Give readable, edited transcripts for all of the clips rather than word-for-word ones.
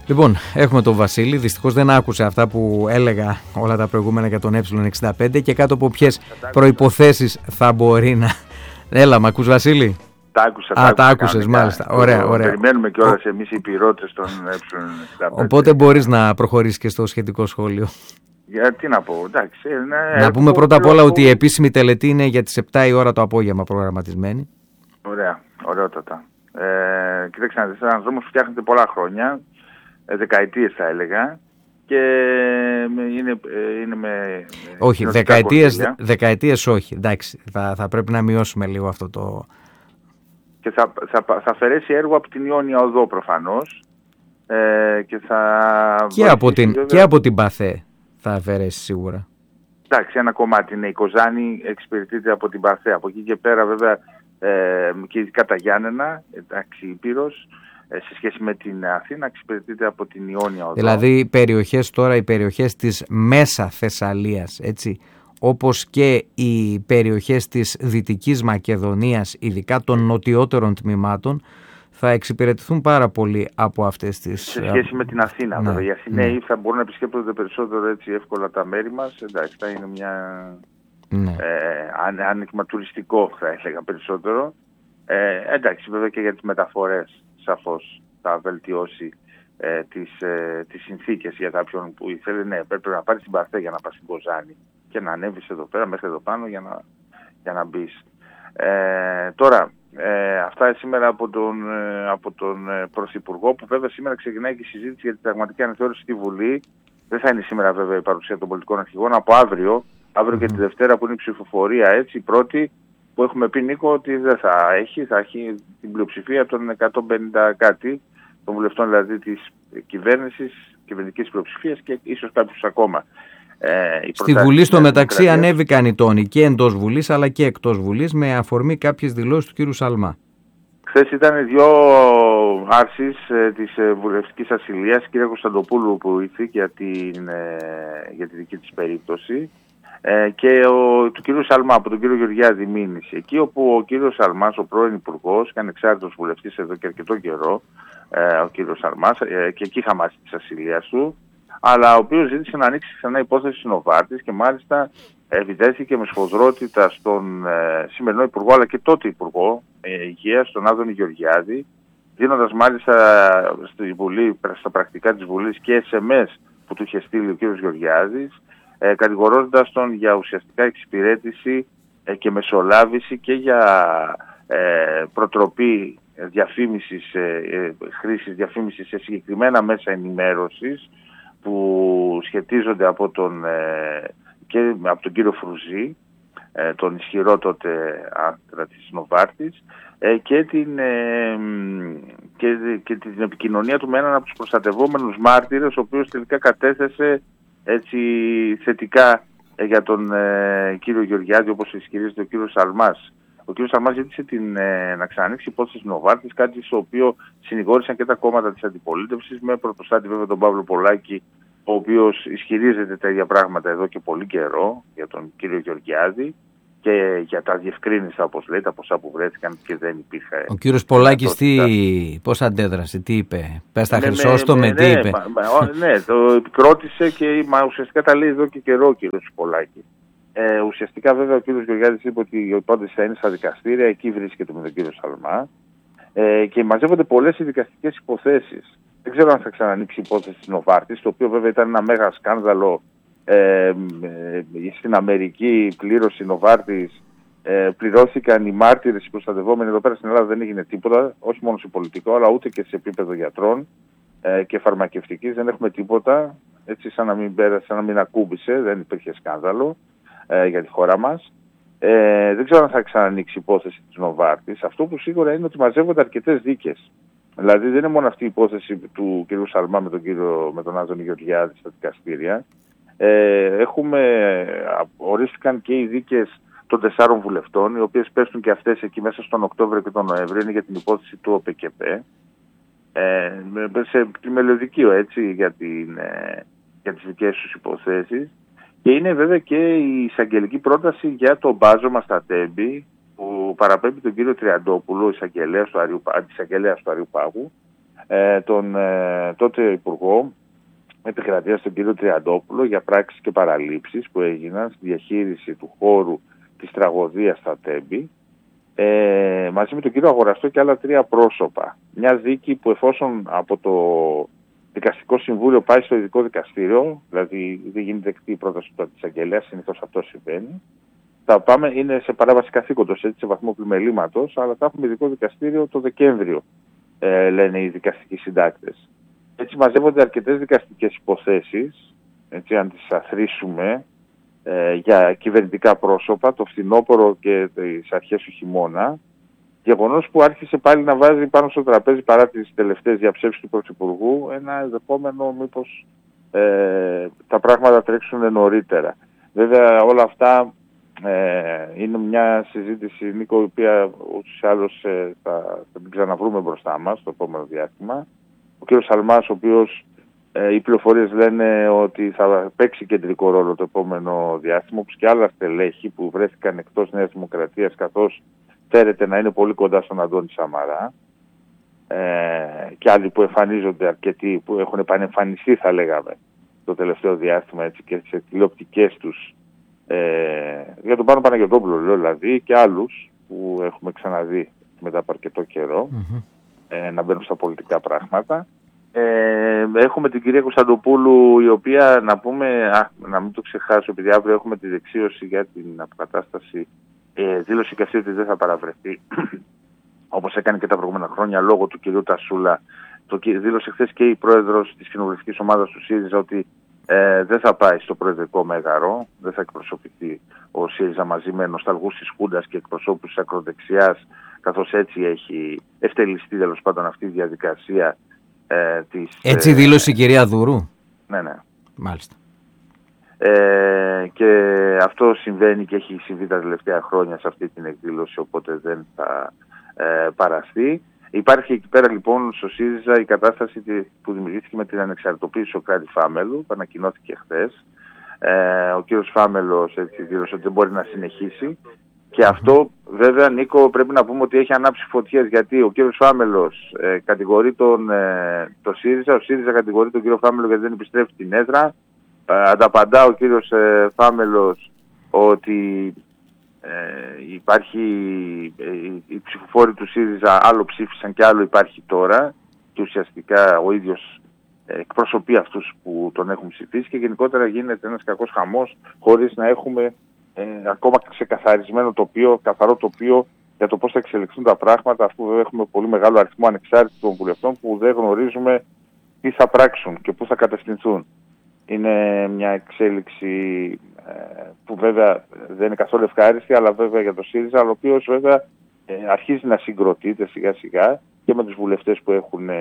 Λοιπόν, έχουμε τον Βασίλη. Δυστυχώς δεν άκουσε αυτά που έλεγα όλα τα προηγούμενα για τον Ε65 και κάτω από ποιες προϋποθέσεις θα μπορεί να. Έλα, μ' ακούς, Βασίλη? Τα άκουσες, μάλιστα. Ωραία. Περιμένουμε κιόλας εμείς οι πυρώτες των Ε65. Οπότε μπορείς να προχωρήσεις και στο σχετικό σχόλιο. Τι να πω, εντάξει. Να πούμε πρώτα απ' όλα ότι η επίσημη τελετή είναι για τις 7 η ώρα το απόγευμα προγραμματισμένη. Ωραία, ωραιότατα. Κοίταξε να δεις, ένας δρόμος φτιάχνεται πολλά χρόνια, δεκαετίες θα έλεγα, και είναι με... Όχι, δεκαετίες όχι, εντάξει, θα πρέπει να μειώσουμε λίγο αυτό το... Και θα αφαιρέσει έργο από την Ιόνια Οδό προφανώς, και θα... Και από την Παθέ θα αφαιρέσει σίγουρα. Εντάξει, ένα κομμάτι είναι η Κοζάνη, εξυπηρετείται από την Παθέ, από εκεί και πέρα βέβαια και ειδικά τα Γιάννενα, εντάξει, η Πύρος, σε σχέση με την Αθήνα εξυπηρετείται από την Ιόνια Οδό. Δηλαδή οι περιοχές της Μέσα Θεσσαλίας, έτσι, όπως και οι περιοχές της Δυτικής Μακεδονίας, ειδικά των νοτιότερων τμήματων, θα εξυπηρετηθούν πάρα πολύ από αυτές τις... Σε σχέση με την Αθήνα, βέβαια. Οι Αθηναίοι θα μπορούν να επισκέπτονται περισσότερο έτσι εύκολα τα μέρη μας. Εντάξει, θα είναι μια... άνοιγμα τουριστικό, θα έλεγα, περισσότερο. Εντάξει, βέβαια και για τις μεταφορές, σαφώς θα βελτιώσει τις συνθήκες για κάποιον που ήθελε. Ναι, πρέπει να πάρει την Παρθέ για να πας στην Κοζάνη και να ανέβεις εδώ πέρα, μέχρι εδώ πάνω για να μπεις. Τώρα, αυτά σήμερα από τον Πρωθυπουργό, που βέβαια σήμερα ξεκινάει και η συζήτηση για την πραγματική αναθεώρηση στη Βουλή. Δεν θα είναι σήμερα βέβαια η παρουσία των πολιτικών αρχηγών, από αύριο και τη Δευτέρα που είναι η ψηφοφορία, έτσι, η πρώτη, που έχουμε πει, Νίκο, ότι δεν θα έχει την πλειοψηφία των 150 κάτι, των βουλευτών δηλαδή της κυβερνητικής πλειοψηφίας και ίσως κάποιους ακόμα. Στη Βουλή στο μεταξύ ανέβηκαν οι τόνοι και εντός Βουλής αλλά και εκτός Βουλής, με αφορμή κάποιες δηλώσεις του κ. Σαλμά. Χθες ήταν δύο άρσεις της βουλευτικής ασυλίας, κ. Κωνσταντοπούλου που ήρθε για τη δική της περίπτωση, και του κ. Σαλμά από τον κ. Γεωργιάδη μήνυση. Εκεί όπου ο κ. Σαλμάς, ο πρώην υπουργός και ανεξάρτητος βουλευτής εδώ και αρκετό καιρό, ο κ. Σαλμάς, και εκεί είχα μάθει της ασυλίας του, αλλά ο οποίος ζήτησε να ανοίξει ξανά υπόθεση Νοβάρτης και μάλιστα επιτέθηκε με σφοδρότητα στον σημερινό υπουργό αλλά και τότε υπουργό υγείας, τον Άδωνη Γεωργιάδη, δίνοντας μάλιστα στη Βουλή, στα πρακτικά της Βουλής, και SMS που του είχε στείλει ο κ. Γεωργιάδης, κατηγορώντας τον για ουσιαστικά εξυπηρέτηση και μεσολάβηση και για προτροπή διαφήμισης, χρήσης διαφήμισης σε συγκεκριμένα μέσα ενημέρωσης που σχετίζονται από τον κύριο Φρουζή, τον ισχυρό τότε άντρα της Νοβάρτης, και την επικοινωνία του με έναν από τους προστατευόμενους μάρτυρες, ο οποίος τελικά κατέθεσε έτσι θετικά για τον κύριο Γεωργιάδη, όπως ισχυρίζεται ο κύριος Σαλμάς. Ο κύριος Σαλμάς ζήτησε να ξανανοίξει υπόθεση Νοβάρτης, κάτι στο οποίο συνηγόρησαν και τα κόμματα της αντιπολίτευσης, με πρωτοστάτη βέβαια τον Παύλο Πολάκη, ο οποίος ισχυρίζεται τα ίδια πράγματα εδώ και πολύ καιρό για τον κύριο Γεωργιάδη και για τα διευκρίνησα, όπως λέει, τα ποσά που βρέθηκαν και δεν υπήρχε. Ο κύριος Πολάκης πώς αντέδρασε, τι είπε? Πες τα Χρυσόστομε, τι είπε? Ναι, το επικρότησε και ουσιαστικά τα λέει εδώ και καιρό ο κύριος Πολάκη. Ουσιαστικά βέβαια ο κύριος Γεωργιάδης είπε ότι η υπόθεση θα είναι στα δικαστήρια, εκεί βρίσκεται με τον κύριο Σαλμά, και μαζεύονται πολλές δικαστικές υποθέσεις. Δεν ξέρω αν θα ξανανοίξει η υπόθεση της Νοβάρτης, το οποίο βέβαια ήταν ένα μέγα σκάνδαλο στην Αμερική. Πλήρωσε η Νοβάρτης, πληρώθηκαν οι μάρτυρες, οι προστατευόμενοι. Εδώ πέρα στην Ελλάδα δεν έγινε τίποτα, όχι μόνο σε πολιτικό, αλλά ούτε και σε επίπεδο γιατρών και φαρμακευτικής. Δεν έχουμε τίποτα, έτσι σαν να μην πέρασε, σαν να μην ακούμπησε, δεν υπήρχε σκάνδαλο για τη χώρα μας. Δεν ξέρω αν θα ξανανοίξει η υπόθεση της Νοβάρτης. Αυτό που σίγουρα είναι ότι μαζεύονται αρκετές δίκες. Δηλαδή δεν είναι μόνο αυτή η υπόθεση του κ. Σαλμά με τον Άδωνη Γεωργιάδη στα δικαστήρια. Ορίστηκαν και οι δίκες των 4 βουλευτών, οι οποίες πέφτουν και αυτές εκεί μέσα στον Οκτώβριο και τον Νοέμβριο, είναι για την υπόθεση του ΟΠΚΠ. Σε πλημελιωδικείο, έτσι, για τις δικές τους υποθέσεις. Και είναι βέβαια και η εισαγγελική πρόταση για το μπάζωμα στα Τέμπη, που παραπέμπει τον κύριο Τριαντόπουλο, αντισαγγελέας του Αριού Πάγου, τον τότε Υπουργό Επικρατείας, τον κύριο Τριαντόπουλο, για πράξεις και παραλήψεις που έγιναν στη διαχείριση του χώρου της τραγωδίας στα Τέμπη, μαζί με τον κύριο Αγοραστό και άλλα 3 πρόσωπα. Μια δίκη που, εφόσον από το Δικαστικό Συμβούλιο πάει στο Ειδικό Δικαστήριο, δηλαδή δεν γίνεται δεκτή η πρόταση του εισαγγελέα, συνήθως αυτό συμβαίνει, είναι σε παράβαση καθήκοντος, έτσι, σε βαθμό πλημελήματος, αλλά θα έχουμε Ειδικό Δικαστήριο το Δεκέμβριο, λένε οι δικαστικοί συντάκτες. Έτσι μαζεύονται αρκετές δικαστικές υποθέσεις, έτσι, αν τις αθροίσουμε, για κυβερνητικά πρόσωπα το φθινόπωρο και τις αρχές του χειμώνα. Γεγονός που άρχισε πάλι να βάζει πάνω στο τραπέζι, παρά τις τελευταίες διαψεύσεις του Πρωθυπουργού, ένα ενδεχόμενο μήπως τα πράγματα τρέξουν νωρίτερα. Βέβαια όλα αυτά είναι μια συζήτηση, Νίκο, η οποία ούτως ή άλλως θα την ξαναβρούμε μπροστά μας το επόμενο διάστημα. Ο κ. Σαλμάς, ο οποίος οι πληροφορίες λένε ότι θα παίξει κεντρικό ρόλο το επόμενο διάστημα, όπως και άλλα στελέχη που βρέθηκαν εκτός Νέας Δημοκρατίας, καθώς φέρεται να είναι πολύ κοντά στον Αντώνη Σαμαρά, και άλλοι που εμφανίζονται, αρκετοί που έχουν επανεμφανιστεί, θα λέγαμε, το τελευταίο διάστημα, έτσι, και τις τηλεοπτικές τους, για τον Πάνο Παναγιωτόπουλο, λέω, δηλαδή, και άλλους που έχουμε ξαναδεί μετά από αρκετό καιρό να μπαίνουν στα πολιτικά πράγματα. Έχουμε την κυρία Κωνσταντοπούλου, η οποία, να μην το ξεχάσω, επειδή αύριο έχουμε τη δεξίωση για την αποκατάσταση, δήλωσε και αυτή ότι δεν θα παραβρεθεί όπως έκανε και τα προηγούμενα χρόνια λόγω του κυρίου Τασούλα. Δήλωσε χθες και η πρόεδρος της κοινοβουλευτικής ομάδας του ΣΥΡΙΖΑ ότι δεν θα πάει στο προεδρικό μέγαρο, δεν θα εκπροσωπηθεί ο ΣΥΡΙΖΑ μαζί με νοσταλγούς της Χούντας και εκπροσώπους της ακροδεξιάς, καθώς έτσι έχει ευτελιστεί τέλος πάντων αυτή η διαδικασία της... Έτσι δήλωσε η κυρία Δουρού. Ναι. Μάλιστα. Και αυτό συμβαίνει και έχει συμβεί τα τελευταία χρόνια σε αυτή την εκδήλωση, οπότε δεν θα παραστεί. Υπάρχει εκεί πέρα λοιπόν στο ΣΥΡΙΖΑ η κατάσταση που δημιουργήθηκε με την ανεξαρτητοποίηση του Σωκράτη Φάμελου, που ανακοινώθηκε χθες. Ο κύριος Φάμελος έτσι δήλωσε ότι δεν μπορεί να συνεχίσει. Και αυτό βέβαια, Νίκο, πρέπει να πούμε ότι έχει ανάψει φωτιές, γιατί ο κύριος Φάμελος κατηγορεί το ΣΥΡΙΖΑ, ο ΣΥΡΙΖΑ κατηγορεί τον κύριο Φάμελο γιατί δεν επιστρέφει την έδρα. Ανταπαντά ο κύριος Φάμελος ότι υπάρχει οι ψηφοφόροι του ΣΥΡΙΖΑ άλλο ψήφισαν και άλλο υπάρχει τώρα, και ουσιαστικά ο ίδιος εκπροσωπεί αυτούς που τον έχουν ψηφίσει, και γενικότερα γίνεται ένας κακός χαμός χωρίς να έχουμε ακόμα ξεκαθαρισμένο τοπίο, καθαρό τοπίο για το πώς θα εξελιχθούν τα πράγματα, αφού βέβαια έχουμε πολύ μεγάλο αριθμό ανεξάρτητων βουλευτών που δεν γνωρίζουμε τι θα πράξουν και πού θα κατευθυνθούν. Είναι μια εξέλιξη που βέβαια δεν είναι καθόλου ευχάριστη, αλλά βέβαια για το ΣΥΡΙΖΑ, ο οποίος βέβαια αρχίζει να συγκροτείται σιγά σιγά και με τους βουλευτές που έχουν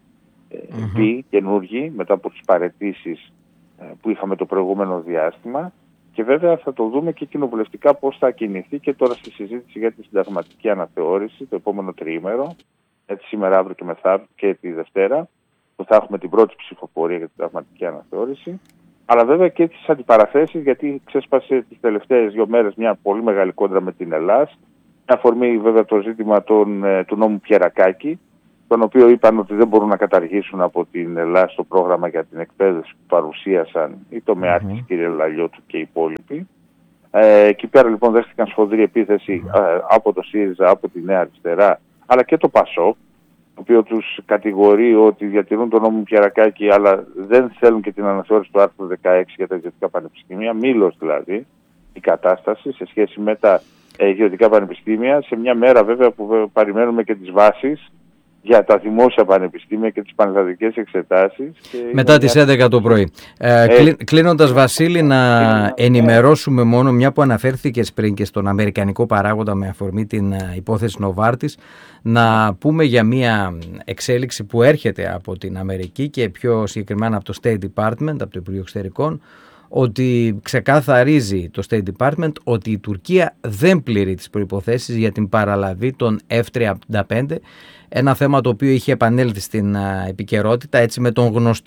μπει καινούργοι μετά από τις παραιτήσεις που είχαμε το προηγούμενο διάστημα, και βέβαια θα το δούμε και κοινοβουλευτικά πώς θα κινηθεί και τώρα στη συζήτηση για τη συνταγματική αναθεώρηση το επόμενο τριήμερο, έτσι σήμερα, αύριο και μεθαύριο και τη Δευτέρα, που θα έχουμε την πρώτη ψηφοφορία για την συνταγματική αναθεώρηση, αλλά βέβαια και τις αντιπαραθέσεις, γιατί ξέσπασε τις τελευταίες 2 μέρες μια πολύ μεγάλη κόντρα με την Ελλάς, με αφορμή βέβαια το ζήτημα του νόμου Πιερακάκη, τον οποίο είπαν ότι δεν μπορούν να καταργήσουν από την Ελλάδα το πρόγραμμα για την εκπαίδευση που παρουσίασαν η τομεάρχης κ. Λαλιώτου και οι υπόλοιποι. Εκεί πέρα λοιπόν δέχτηκαν σφοδρή επίθεση από το ΣΥΡΙΖΑ, από τη Νέα Αριστερά, αλλά και το ΠΑΣΟΚ, το οποίο τους κατηγορεί ότι διατηρούν τον νόμο Πιερακάκη, αλλά δεν θέλουν και την αναθεώρηση του άρθρου 16 για τα ιδιωτικά πανεπιστήμια. Μήλος δηλαδή η κατάσταση σε σχέση με τα ιδιωτικά πανεπιστήμια, σε μια μέρα βέβαια που περιμένουμε και τις βάσεις για τα δημόσια πανεπιστήμια και τις πανελλαδικές εξετάσεις. Μετά τις 11 το πρωί. Κλείνοντας, Βασίλη, να ενημερώσουμε μόνο, μια που αναφέρθηκες πριν και στον αμερικανικό παράγοντα με αφορμή την υπόθεση Νοβάρτης, να πούμε για μια εξέλιξη που έρχεται από την Αμερική και πιο συγκεκριμένα από το State Department, από το Υπουργείο Εξωτερικών, ότι ξεκαθαρίζει το State Department ότι η Τουρκία δεν πληρεί τις προϋποθέσεις για την παραλαβή των F-35, ένα θέμα το οποίο είχε επανέλθει στην επικαιρότητα, έτσι, με τον γνωστό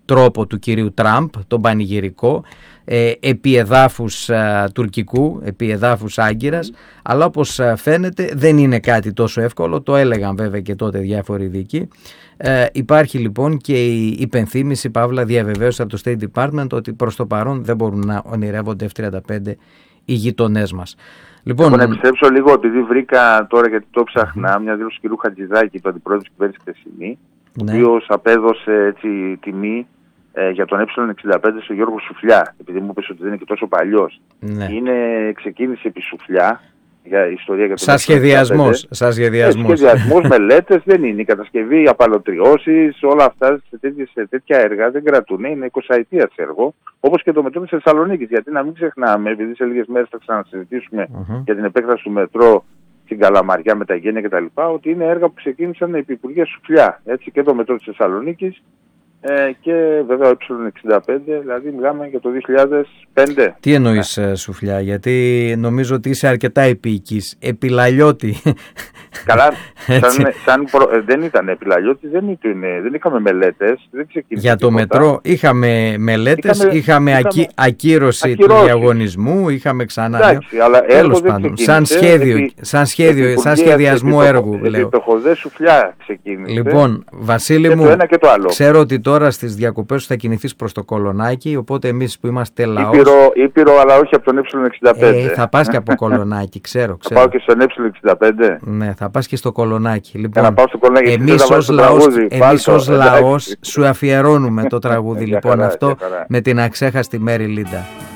τρόπο του κυρίου Τραμπ, τον πανηγυρικό, επί εδάφους τουρκικού, επί εδάφους Άγκυρας, αλλά όπως φαίνεται δεν είναι κάτι τόσο εύκολο, το έλεγαν βέβαια και τότε διάφοροι ειδικοί. Υπάρχει λοιπόν και η υπενθύμηση, παύλα διαβεβαίωση από το State Department, ότι προς το παρόν δεν μπορούν να ονειρεύονται F-35 οι γειτονές μας. Λοιπόν, να επιστρέψω λίγο, επειδή βρήκα τώρα, γιατί το ψάχνα, μια δήλωση του κ. Χατζηδάκη, του αντιπρόεδρου της κυβέρνησης χθεσινή, ο οποίος απέδωσε τιμή για τον Ε65 στον Γιώργο Σουφλιά, επειδή μου είπες ότι δεν είναι και τόσο παλιός. Ξεκίνησε επί Σουφλιά, για ιστορία για τον σαν σχεδιασμός. Σχεδιασμός, μελέτες, δεν είναι. Η κατασκευή, απαλωτριώσεις, όλα αυτά σε τέτοια έργα δεν κρατούν. Είναι 20ετίας έργο, όπως και το μετρό της Θεσσαλονίκης. Γιατί να μην ξεχνάμε, επειδή σε λίγες μέρες θα ξανασυζητήσουμε για την επέκταση του μετρό στην Καλαμαριά με τα Γένεια κτλ., ότι είναι έργα που ξεκίνησαν επί Υπουργεία Σουφλιά. Έτσι, και το μετρό της Θεσσαλονίκης και βέβαια ο Ε65, δηλαδή μιλάμε για το 2005. Τι εννοείς Σουφλιά, γιατί νομίζω ότι είσαι αρκετά επίοικης. Επιλαλιώτη. Καλά, δεν ήταν επιλαλιώτη, δεν είχαμε μελέτες, δεν ξεκίνησε για το τίποτα. Μετρό είχαμε μελέτες, είχαμε ακύρωση του διαγωνισμού, είχαμε ξανά. Εντάξει, αλλά έργο δεν ξεκίνησε. Σαν σχεδιασμό έργου. Επί το Χωδέ Σουφλιά ξεκίνησε. Λοιπόν, Βασίλη μου, το ένα και το άλλο. Ξέρω ότι τώρα στις διακοπές σου θα κινηθείς προς το Κολονάκι, οπότε εμείς που είμαστε λαός... Ήπειρο, αλλά όχι από τον Ε65. Θα πας και από Κολονάκι, ξέρω. Θα πάω και στον Ε65. Ναι, θα πας και στο Κολονάκι. Λοιπόν, να πάω στο Κολονάκι, εμείς ως λαός σου αφιερώνουμε το τραγούδι, λοιπόν, αυτό με την αξέχαστη Μέρη Λίντα.